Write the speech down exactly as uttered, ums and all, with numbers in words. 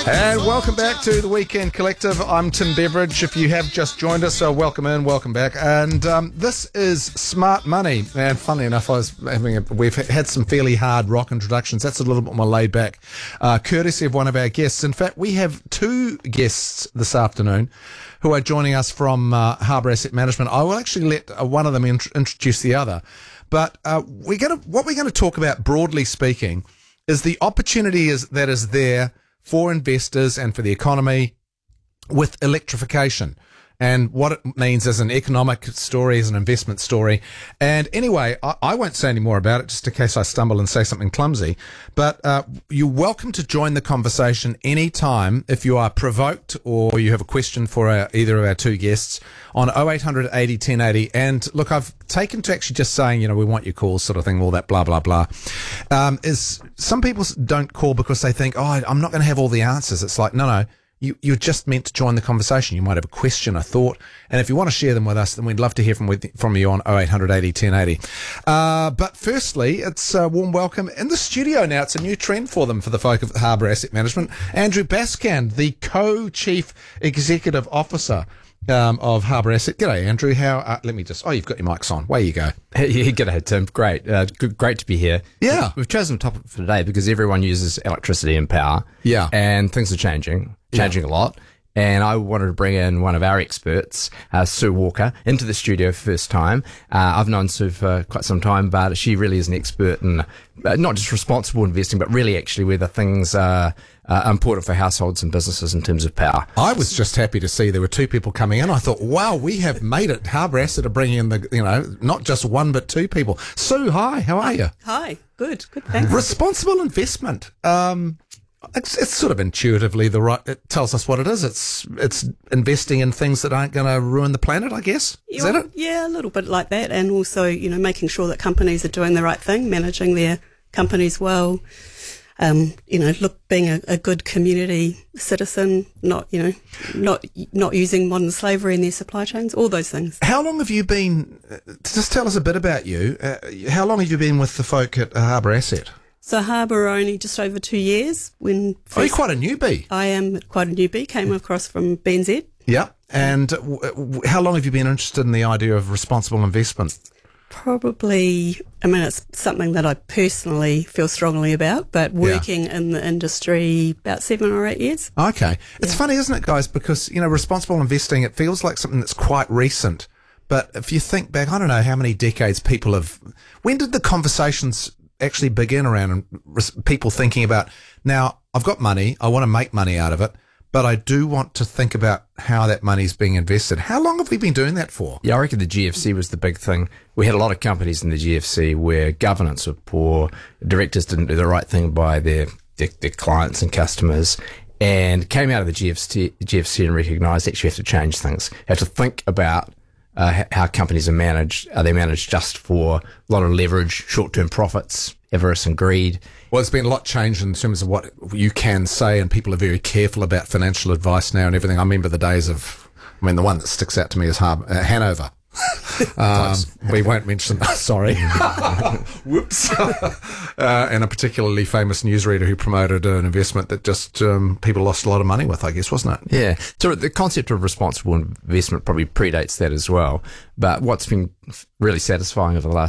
And welcome back to the Weekend Collective. I'm Tim Beveridge. If you have just joined us, so welcome in, welcome back. And um, this is Smart Money. And funnily enough, I was having a, we've had some fairly hard rock introductions. That's a little bit more laid back, uh, courtesy of one of our guests. In fact, we have two guests this afternoon who are joining us from uh, Harbour Asset Management. I will actually let uh, one of them int- introduce the other. But uh, we're going to what we're going to talk about, broadly speaking, is the opportunity is that is there for investors and for the economy with electrification, and what it means as an economic story, as an investment story. And anyway, I, I won't say any more about it, just in case I stumble and say something clumsy. But uh, you're welcome to join the conversation anytime if you are provoked or you have a question for our, either of our two guests on oh eight hundred eighty ten eighty. And look, I've taken to actually just saying, you know, we want your calls sort of thing, all that blah, blah, blah. Um, is some people don't call because they think, oh, I'm not going to have all the answers. It's like, no, no. You, you're just meant to join the conversation. You might have a question, a thought, and if you want to share them with us, then we'd love to hear from with, from you on oh eight hundred eighty ten eighty. Uh, but firstly, it's a warm welcome in the studio now. It's a new trend for them, for the folk of Harbour Asset Management. Andrew Bascand, the co-chief executive officer um, of Harbour Asset. G'day, Andrew. How? Uh, let me just. Oh, you've got your mics on. Way you go. Hey, g'day, Tim. Great. Uh, good, great to be here. Yeah. We've chosen the topic for today because everyone uses electricity and power. Yeah. And things are changing. changing yeah. a lot. And I wanted to bring in one of our experts, uh, Sue Walker, into the studio for the first time. Uh, I've known Sue for quite some time, but she really is an expert in uh, not just responsible investing, but really actually whether things are uh, important for households and businesses in terms of power. I was just happy to see there were two people coming in. I thought, wow, we have made it. Harbour Asset are bringing in the, you know, not just one, but two people. Sue, hi, how are you? Hi, good, good, thanks. Responsible investment. Um, It's, it's sort of intuitively the right. It tells us what it is. It's it's investing in things that aren't going to ruin the planet, I guess. Is yeah, that it? Yeah, a little bit like that, and also, you know, making sure that companies are doing the right thing, managing their companies well. Um, you know, look, being a, a good community citizen, not you know, not not using modern slavery in their supply chains, all those things. How long have you been? Uh, just tell us a bit about you. Uh, how long have you been with the folk at Harbour Asset? So Harbour only just over two years. When oh, you're quite a newbie. I am quite a newbie. Came across from B N Z. Yeah. And w- w- how long have you been interested in the idea of responsible investment? Probably, I mean, it's something that I personally feel strongly about, but working yeah. in the industry about seven or eight years. Okay. It's yeah. funny, isn't it, guys? Because, you know, responsible investing, it feels like something that's quite recent. But if you think back, I don't know how many decades people have... When did the conversations actually begin around res- people thinking about, now I've got money, I want to make money out of it, but I do want to think about how that money's being invested. How long have we been doing that for? Yeah, I reckon the G F C was the big thing. We had a lot of companies in the G F C where governance was poor, directors didn't do the right thing by their, their, their clients and customers, and came out of the G F C, G F C and recognised that you have to change things. You have to think about Uh, how companies are managed. Are they managed just for a lot of leverage, short-term profits, avarice and greed? Well, there's been a lot changed in terms of what you can say, and people are very careful about financial advice now and everything. I remember the days of, I mean, the one that sticks out to me is Har- uh, Hanover. um, we won't mention that, sorry. Whoops. uh, and a particularly famous newsreader who promoted an investment that just um, people lost a lot of money with, I guess, wasn't it? Yeah. So the concept of responsible investment probably predates that as well. But what's been really satisfying over the last